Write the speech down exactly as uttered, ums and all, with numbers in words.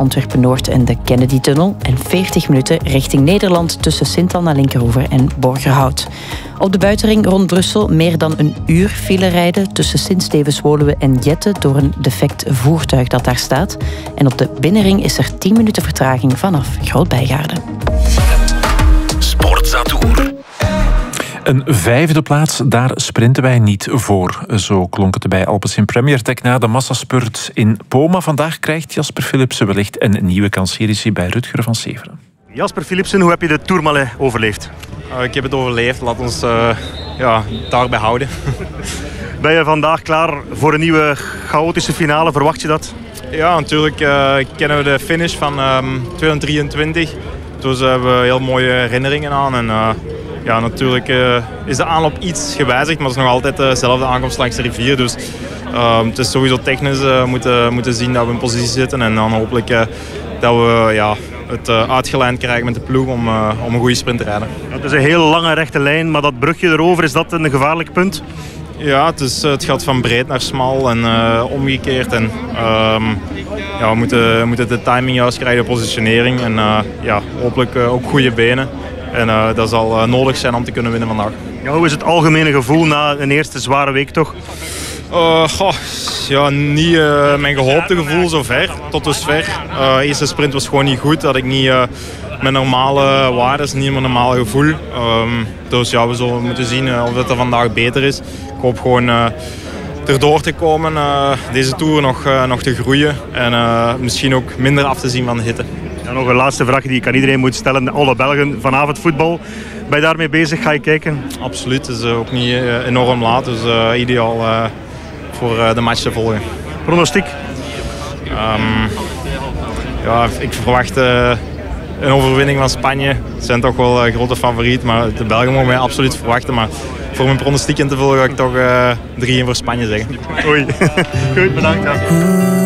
Antwerpen-Noord en de Kennedy-tunnel en veertig minuten richting Nederland tussen Sint-Anna Linkeroever en Borgerhout. Op de buitenring rond Brussel meer dan een uur file rijden tussen Sint-Stevens-Woluwe en Jette door een defect voertuig dat daar staat. En op de binnenring is er tien minuten vertraging vanaf Groot-Bijgaarde. Sportza-tour. Een vijfde plaats, daar sprinten wij niet voor. Zo klonk het bij Alpecin Premier Tech na de massaspurt in Poma. Vandaag krijgt Jasper Philipsen wellicht een nieuwe kans. Hier is hij bij Rutger van Severen. Jasper Philipsen, hoe heb je de Tourmalet overleefd? Uh, ik heb het overleefd, laat ons uh, ja, daarbij houden. Ben je vandaag klaar voor een nieuwe chaotische finale? Verwacht je dat? Ja, natuurlijk uh, kennen we de finish van um, tweeduizend drieëntwintig. Dus uh, hebben we heel mooie herinneringen aan. En, uh, ja, natuurlijk uh, is de aanloop iets gewijzigd, maar het is nog altijd dezelfde aankomst langs de rivier. Dus uh, het is sowieso technisch uh, moeten, moeten zien dat we in positie zitten. En dan hopelijk uh, dat we ja, het uh, uitgelijnd krijgen met de ploeg om, uh, om een goede sprint te rijden. Het is een heel lange rechte lijn, maar dat brugje erover, is dat een gevaarlijk punt? Ja, het, is, het gaat van breed naar smal en uh, omgekeerd. En, um, ja, we moeten, moeten de timing juist krijgen, de positionering. En uh, ja, hopelijk uh, ook goede benen. En uh, dat zal uh, nodig zijn om te kunnen winnen vandaag. Ja, hoe is het algemene gevoel na een eerste zware week toch? Uh, goh, ja, niet uh, mijn gehoopte gevoel zover, tot dusver. Uh, de eerste sprint was gewoon niet goed. Had ik niet uh, mijn normale waarden, niet mijn normale gevoel. Um, dus ja, we zullen moeten zien uh, of dat er vandaag beter is. Ik hoop gewoon uh, erdoor te komen, uh, deze Tour nog, uh, nog te groeien. En uh, misschien ook minder af te zien van de hitte. Ja, nog een laatste vraag die ik aan iedereen moet stellen. Alle Belgen, vanavond voetbal. Ben je daarmee bezig? Ga je kijken? Absoluut, het is uh, ook niet uh, enorm laat. Dus uh, ideaal uh, voor uh, de match te volgen. Pronostiek? Um, ja, ik verwacht uh, een overwinning van Spanje. Ze zijn toch wel een grote favoriet, maar de Belgen mogen mij absoluut verwachten. Maar voor mijn pronostiek in te vullen ga ik toch uh, drie één voor Spanje zeggen. Oei. Goed, bedankt.